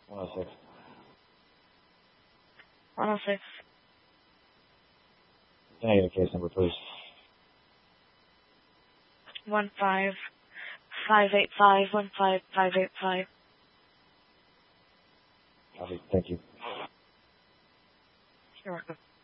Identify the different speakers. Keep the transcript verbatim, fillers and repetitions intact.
Speaker 1: one oh six.
Speaker 2: one oh six.
Speaker 1: Can I get a case number, please?
Speaker 2: One five five eight five one five five eight five.
Speaker 1: Copy. Thank you.
Speaker 2: You're welcome.